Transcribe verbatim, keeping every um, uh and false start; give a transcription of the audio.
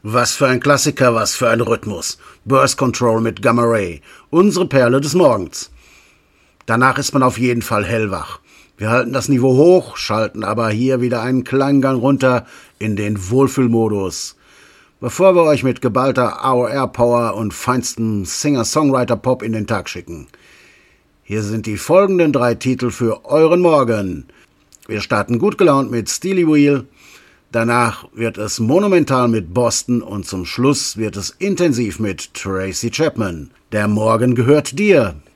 Was für ein Klassiker, was für ein Rhythmus. Burst Control mit Gamma Ray. Unsere Perle des Morgens. Danach ist man auf jeden Fall hellwach. Wir halten das Niveau hoch, schalten aber hier wieder einen kleinen Gang runter in den Wohlfühlmodus. Bevor wir euch mit geballter A O R-Power und feinstem Singer-Songwriter-Pop in den Tag schicken. Hier sind die folgenden drei Titel für euren Morgen. Wir starten gut gelaunt mit Steely Wheel. Danach wird es monumental mit Boston und zum Schluss wird es intensiv mit Tracy Chapman. Der Morgen gehört dir.